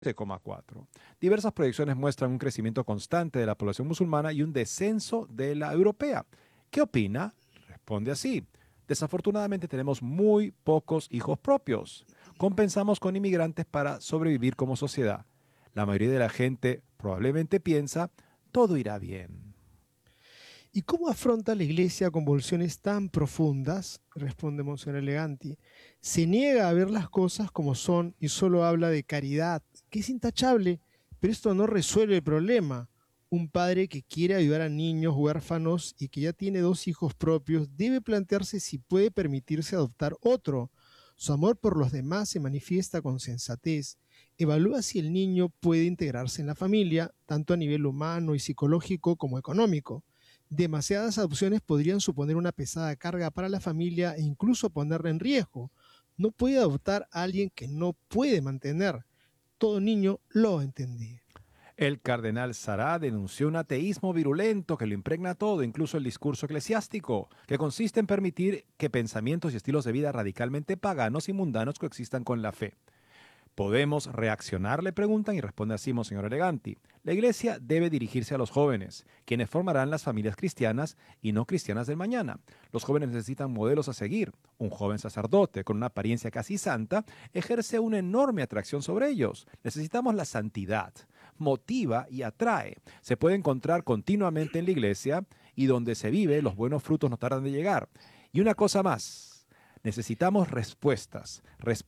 7,4. Diversas proyecciones muestran un crecimiento constante de la población musulmana y un descenso de la europea. ¿Qué opina? Responde así. Desafortunadamente tenemos muy pocos hijos propios. Compensamos con inmigrantes para sobrevivir como sociedad. La mayoría de la gente probablemente piensa, todo irá bien. ¿Y cómo afronta la Iglesia convulsiones tan profundas? Responde Monseñor Eleganti. Se niega a ver las cosas como son y solo habla de caridad, que es intachable, pero esto no resuelve el problema. Un padre que quiere ayudar a niños huérfanos y que ya tiene 2 hijos propios debe plantearse si puede permitirse adoptar otro. Su amor por los demás se manifiesta con sensatez. Evalúa si el niño puede integrarse en la familia, tanto a nivel humano y psicológico como económico. Demasiadas adopciones podrían suponer una pesada carga para la familia e incluso ponerla en riesgo. No puede adoptar a alguien que no puede mantener. Todo niño lo entendía. El cardenal Sará denunció un ateísmo virulento que lo impregna todo, incluso el discurso eclesiástico, que consiste en permitir que pensamientos y estilos de vida radicalmente paganos y mundanos coexistan con la fe. ¿Podemos reaccionar?, le preguntan, y responde así Monseñor Eleganti. La Iglesia debe dirigirse a los jóvenes, quienes formarán las familias cristianas y no cristianas del mañana. Los jóvenes necesitan modelos a seguir. Un joven sacerdote con una apariencia casi santa ejerce una enorme atracción sobre ellos. Necesitamos la santidad. Motiva y atrae. Se puede encontrar continuamente en la Iglesia y donde se vive, los buenos frutos no tardan de llegar. Y una cosa más. Necesitamos respuestas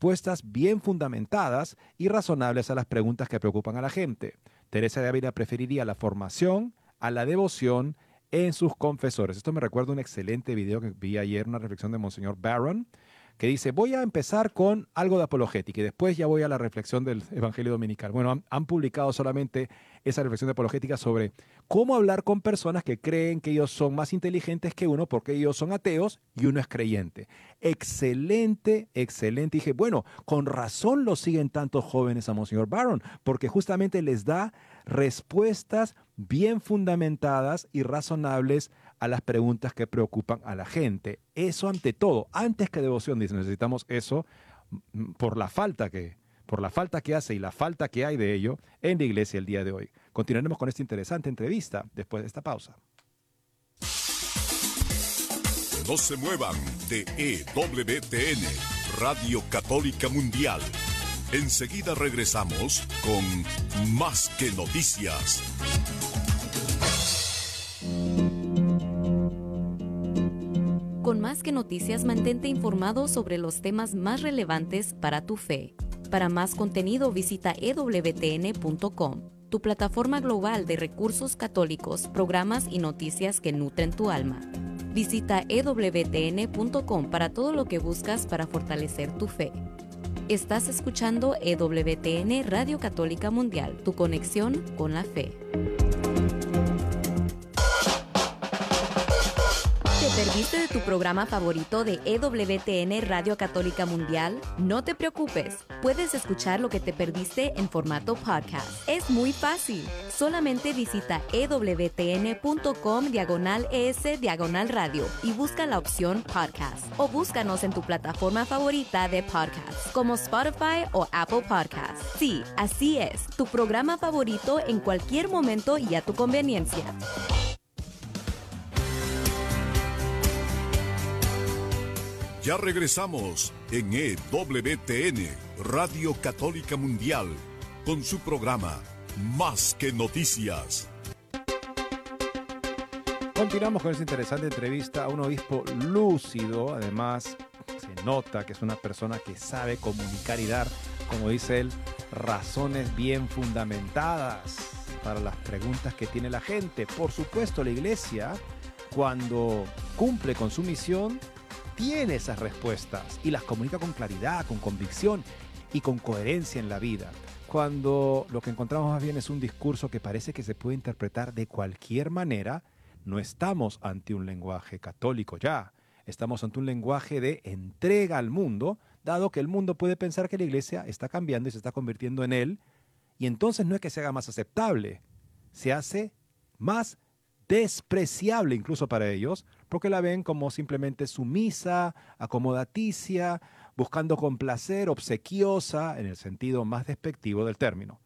bien fundamentadas y razonables a las preguntas que preocupan a la gente. Teresa de Ávila preferiría la formación a la devoción en sus confesores. Esto me recuerda un excelente video que vi ayer, una reflexión de Monseñor Barron, que dice, voy a empezar con algo de apologética y después ya voy a la reflexión del Evangelio Dominical. Bueno, han publicado solamente esa reflexión de apologética sobre cómo hablar con personas que creen que ellos son más inteligentes que uno porque ellos son ateos y uno es creyente. Excelente, excelente. Y dije, bueno, con razón lo siguen tantos jóvenes a Monseñor Barron, porque justamente les da respuestas bien fundamentadas y razonables a las preguntas que preocupan a la gente. Eso ante todo, antes que devoción, dice, necesitamos eso por la falta que hace y la falta que hay de ello en la iglesia el día de hoy. Continuaremos con esta interesante entrevista después de esta pausa. No se muevan de EWTN, Radio Católica Mundial. Enseguida regresamos con Más que Noticias. Con Más que Noticias, mantente informado sobre los temas más relevantes para tu fe. Para más contenido, visita ewtn.com, tu plataforma global de recursos católicos, programas y noticias que nutren tu alma. Visita ewtn.com para todo lo que buscas para fortalecer tu fe. Estás escuchando EWTN Radio Católica Mundial, tu conexión con la fe. ¿Te perdiste de tu programa favorito de EWTN Radio Católica Mundial? No te preocupes, puedes escuchar lo que te perdiste en formato podcast. Es muy fácil. Solamente visita ewtn.com/es/radio y busca la opción podcast. O búscanos en tu plataforma favorita de podcast, como Spotify o Apple Podcasts. Sí, así es, tu programa favorito en cualquier momento y a tu conveniencia. Ya regresamos en EWTN, Radio Católica Mundial, con su programa Más que Noticias. Continuamos con esta interesante entrevista a un obispo lúcido. Además, se nota que es una persona que sabe comunicar y dar, como dice él, razones bien fundamentadas para las preguntas que tiene la gente. Por supuesto, la Iglesia, cuando cumple con su misión, tiene esas respuestas y las comunica con claridad, con convicción y con coherencia en la vida. Cuando lo que encontramos más bien es un discurso que parece que se puede interpretar de cualquier manera, no estamos ante un lenguaje católico ya. Estamos ante un lenguaje de entrega al mundo, dado que el mundo puede pensar que la Iglesia está cambiando y se está convirtiendo en él, y entonces no es que se haga más aceptable, se hace más despreciable incluso para ellos, porque la ven como simplemente sumisa, acomodaticia, buscando complacer, obsequiosa, en el sentido más despectivo del término.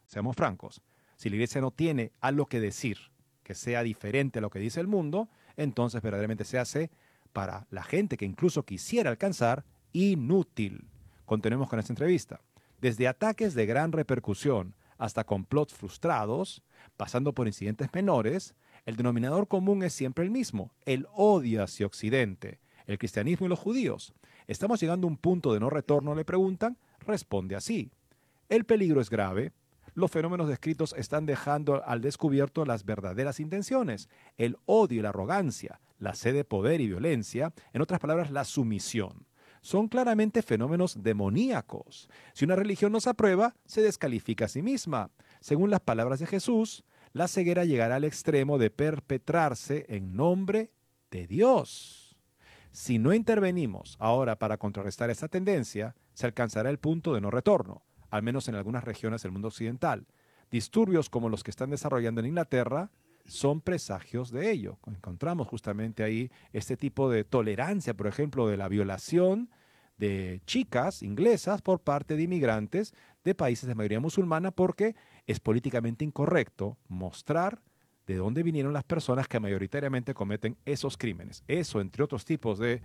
Seamos francos, si la iglesia no tiene algo que decir que sea diferente a lo que dice el mundo, entonces verdaderamente se hace, para la gente que incluso quisiera alcanzar, inútil. Continuemos con esta entrevista. Desde ataques de gran repercusión hasta complots frustrados, pasando por incidentes menores, el denominador común es siempre el mismo: el odio hacia Occidente, el cristianismo y los judíos. ¿Estamos llegando a un punto de no retorno?, le preguntan. Responde así: el peligro es grave. Los fenómenos descritos están dejando al descubierto las verdaderas intenciones: el odio y la arrogancia, la sed de poder y violencia, en otras palabras, la sumisión. Son claramente fenómenos demoníacos. Si una religión nos aprueba, se descalifica a sí misma. Según las palabras de Jesús, la ceguera llegará al extremo de perpetrarse en nombre de Dios. Si no intervenimos ahora para contrarrestar esta tendencia, se alcanzará el punto de no retorno, al menos en algunas regiones del mundo occidental. Disturbios como los que están desarrollando en Inglaterra son presagios de ello. Encontramos justamente ahí este tipo de tolerancia, por ejemplo, de la violación de chicas inglesas por parte de inmigrantes de países de mayoría musulmana, porque es políticamente incorrecto mostrar de dónde vinieron las personas que mayoritariamente cometen esos crímenes. Eso, entre otros tipos de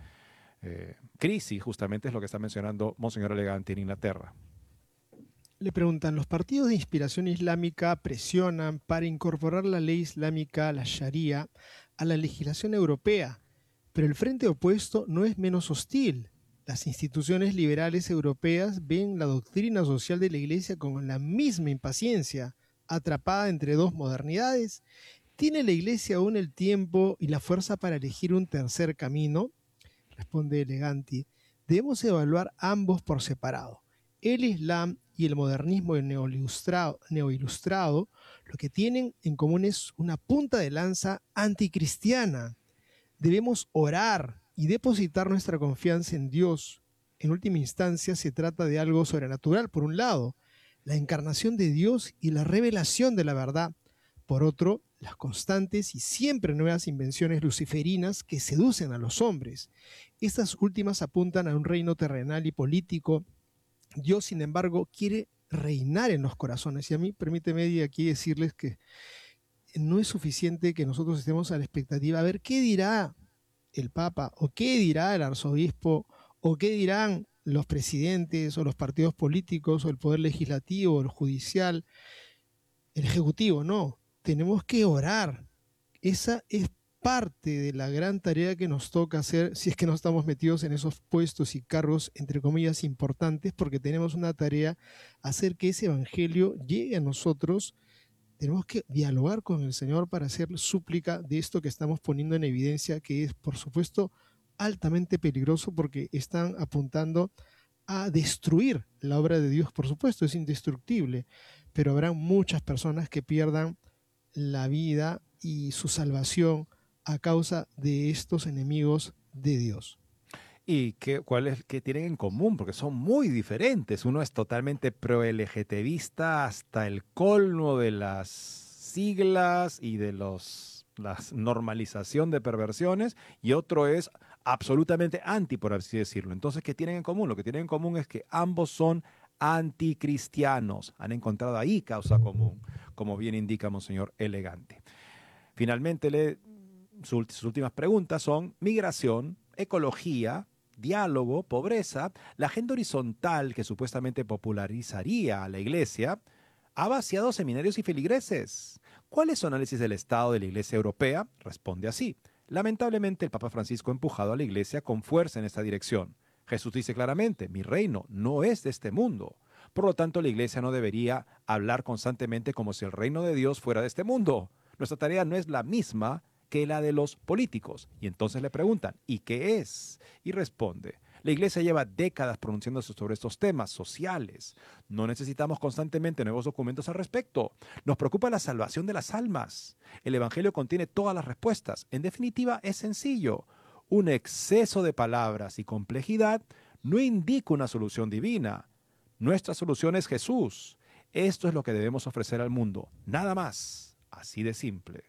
crisis, justamente es lo que está mencionando Monseñor Elegante en Inglaterra. Le preguntan, ¿los partidos de inspiración islámica presionan para incorporar la ley islámica, la Sharia, a la legislación europea? Pero el frente opuesto no es menos hostil. Las instituciones liberales europeas ven la doctrina social de la Iglesia con la misma impaciencia, atrapada entre dos modernidades. ¿Tiene la Iglesia aún el tiempo y la fuerza para elegir un tercer camino? Responde Eleganti. Debemos evaluar ambos por separado. El Islam y el modernismo neoilustrado lo que tienen en común es una punta de lanza anticristiana. Debemos orar y depositar nuestra confianza en Dios. En última instancia, se trata de algo sobrenatural, por un lado, la encarnación de Dios y la revelación de la verdad. Por otro, las constantes y siempre nuevas invenciones luciferinas que seducen a los hombres. Estas últimas apuntan a un reino terrenal y político. Dios, sin embargo, quiere reinar en los corazones. Y a mí, permíteme aquí decirles que no es suficiente que nosotros estemos a la expectativa a ver qué dirá el Papa, o qué dirá el arzobispo, o qué dirán los presidentes, o los partidos políticos, o el poder legislativo, o el judicial, el ejecutivo. No, tenemos que orar. Esa es parte de la gran tarea que nos toca hacer si es que no estamos metidos en esos puestos y cargos, entre comillas, importantes, porque tenemos una tarea: hacer que ese evangelio llegue a nosotros. Tenemos que dialogar con el Señor para hacer súplica de esto que estamos poniendo en evidencia, que es, por supuesto, altamente peligroso, porque están apuntando a destruir la obra de Dios. Por supuesto, es indestructible, pero habrá muchas personas que pierdan la vida y su salvación a causa de estos enemigos de Dios. ¿Y qué tienen en común? Porque son muy diferentes. Uno es totalmente pro-LGTBista hasta el colmo de las siglas y de la normalización de perversiones, y otro es absolutamente anti, por así decirlo. Entonces, ¿qué tienen en común? Lo que tienen en común es que ambos son anticristianos. Han encontrado ahí causa común, como bien indica Monseñor Elegante. Finalmente, sus últimas preguntas son: migración, ecología, diálogo, pobreza. La agenda horizontal que supuestamente popularizaría a la Iglesia ha vaciado seminarios y feligreses. ¿Cuál es su análisis del estado de la Iglesia europea? Responde así: lamentablemente, el Papa Francisco ha empujado a la Iglesia con fuerza en esta dirección. Jesús dice claramente: mi reino no es de este mundo. Por lo tanto, la Iglesia no debería hablar constantemente como si el reino de Dios fuera de este mundo. Nuestra tarea no es la misma que la de los políticos. Y entonces le preguntan: ¿y qué es? Y responde: la Iglesia lleva décadas pronunciándose sobre estos temas sociales. No necesitamos constantemente nuevos documentos al respecto. Nos preocupa la salvación de las almas. El Evangelio contiene todas las respuestas. En definitiva, es sencillo. Un exceso de palabras y complejidad no indica una solución divina. Nuestra solución es Jesús. Esto es lo que debemos ofrecer al mundo. Nada más. Así de simple.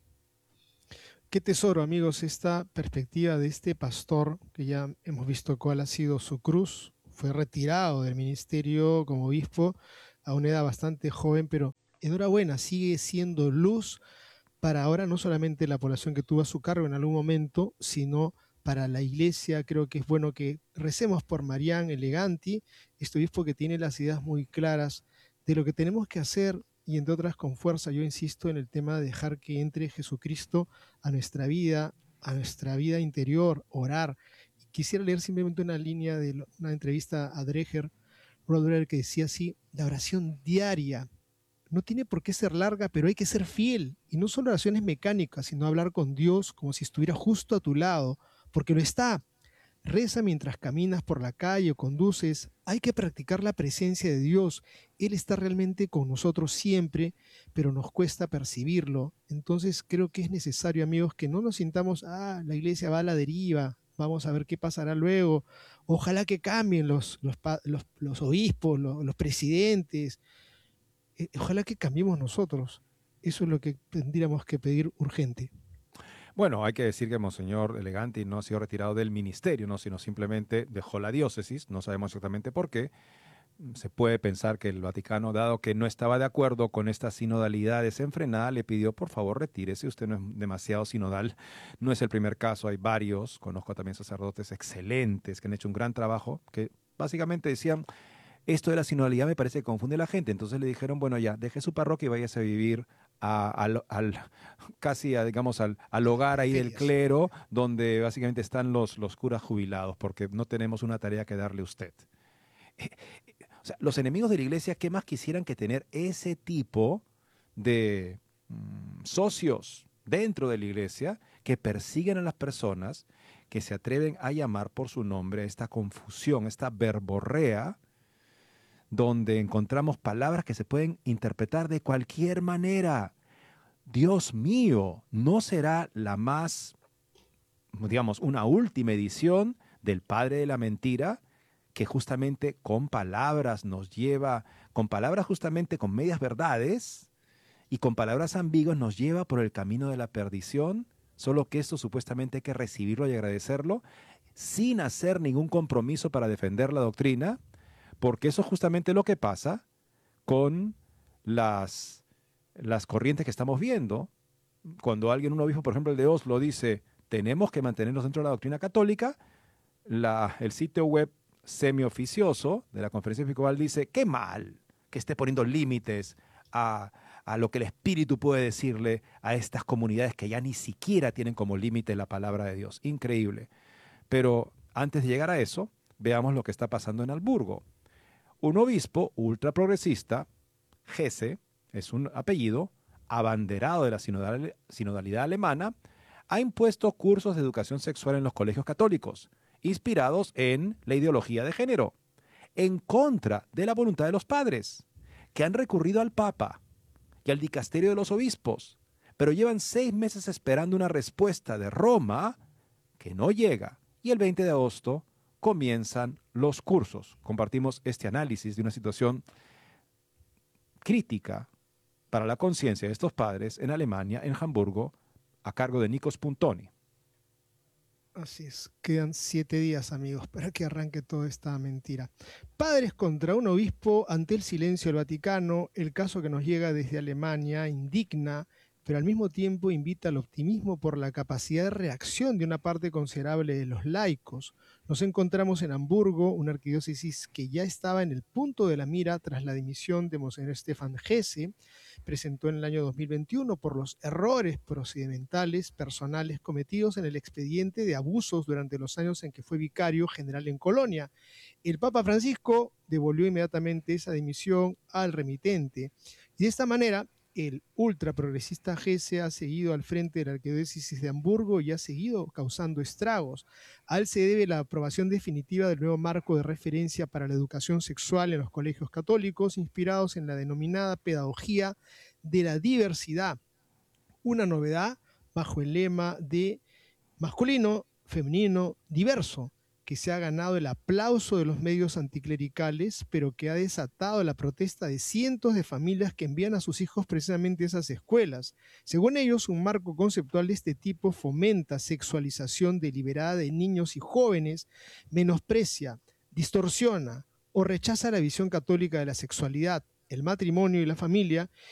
Qué tesoro, amigos, esta perspectiva de este pastor, que ya hemos visto cuál ha sido su cruz. Fue retirado del ministerio como obispo a una edad bastante joven, pero enhorabuena, sigue siendo luz para ahora no solamente la población que tuvo a su cargo en algún momento, sino para la iglesia. Creo que es bueno que recemos por Marián Eleganti, este obispo que tiene las ideas muy claras de lo que tenemos que hacer, y entre otras con fuerza. Yo insisto en el tema de dejar que entre Jesucristo a nuestra vida interior, orar. Quisiera leer simplemente una línea de una entrevista a Dreher Roderer, que decía así: la oración diaria no tiene por qué ser larga, pero hay que ser fiel. Y no solo oraciones mecánicas, sino hablar con Dios como si estuviera justo a tu lado, porque lo está. Reza mientras caminas por la calle o conduces. Hay que practicar la presencia de Dios. Él está realmente con nosotros siempre, pero nos cuesta percibirlo. Entonces creo que es necesario, amigos, que no nos sintamos, la iglesia va a la deriva, vamos a ver qué pasará luego. Ojalá que cambien los obispos, los presidentes. Ojalá que cambiemos nosotros. Eso es lo que tendríamos que pedir urgente. Bueno, hay que decir que Monseñor Eleganti no ha sido retirado del ministerio, ¿no? Sino simplemente dejó la diócesis. No sabemos exactamente por qué. Se puede pensar que el Vaticano, dado que no estaba de acuerdo con esta sinodalidad desenfrenada, le pidió, por favor, retírese, usted no es demasiado sinodal. No es el primer caso, hay varios. Conozco también sacerdotes excelentes que han hecho un gran trabajo, que básicamente decían: esto de la sinodalidad me parece que confunde a la gente. Entonces le dijeron, bueno, ya, deje su parroquia y váyase a vivir digamos, al hogar ahí del clero, donde básicamente están los curas jubilados, porque no tenemos una tarea que darle a usted. O sea, los enemigos de la iglesia, ¿qué más quisieran que tener ese tipo de socios dentro de la iglesia que persiguen a las personas, que se atreven a llamar por su nombre, esta confusión, esta verborrea, donde encontramos palabras que se pueden interpretar de cualquier manera? Dios mío, ¿no será la más, digamos, una última edición del padre de la mentira, que justamente con palabras nos lleva, con palabras justamente con medias verdades y con palabras ambiguas nos lleva por el camino de la perdición? Solo que esto supuestamente hay que recibirlo y agradecerlo sin hacer ningún compromiso para defender la doctrina, porque eso es justamente lo que pasa con las corrientes que estamos viendo. Cuando un obispo, por ejemplo el de Oslo, dice: tenemos que mantenernos dentro de la doctrina católica, el sitio web semioficioso de la Conferencia Episcopal dice: qué mal que esté poniendo límites a lo que el Espíritu puede decirle a estas comunidades que ya ni siquiera tienen como límite la palabra de Dios. Increíble. Pero antes de llegar a eso, veamos lo que está pasando en Hamburgo. Un obispo ultraprogresista, Hesse, es un apellido, abanderado de la sinodalidad alemana, ha impuesto cursos de educación sexual en los colegios católicos, inspirados en la ideología de género, en contra de la voluntad de los padres, que han recurrido al Papa y al dicasterio de los obispos, pero llevan 6 meses esperando una respuesta de Roma que no llega, y el 20 de agosto comienzan los cursos. Compartimos este análisis de una situación crítica para la conciencia de estos padres en Alemania, en Hamburgo, a cargo de Nikos Puntoni. Así es, quedan 7 días, amigos, para que arranque toda esta mentira. Padres contra un obispo ante el silencio del Vaticano. El caso que nos llega desde Alemania indigna, pero al mismo tiempo invita al optimismo por la capacidad de reacción de una parte considerable de los laicos. Nos encontramos en Hamburgo, una arquidiócesis que ya estaba en el punto de la mira tras la dimisión de Monseñor Stefan Hesse, presentó en el año 2021 por los errores procedimentales personales cometidos en el expediente de abusos durante los años en que fue vicario general en Colonia. El Papa Francisco devolvió inmediatamente esa dimisión al remitente, y de esta manera el ultraprogresista Hesse ha seguido al frente de la arquidiócesis de Hamburgo y ha seguido causando estragos. A él se debe la aprobación definitiva del nuevo marco de referencia para la educación sexual en los colegios católicos, inspirados en la denominada pedagogía de la diversidad, una novedad bajo el lema de masculino, femenino, diverso, que se ha ganado el aplauso de los medios anticlericales, pero que ha desatado la protesta de cientos de familias que envían a sus hijos precisamente a esas escuelas. Según ellos, un marco conceptual de este tipo fomenta sexualización deliberada de niños y jóvenes, menosprecia, distorsiona o rechaza la visión católica de la sexualidad, el matrimonio y la familia,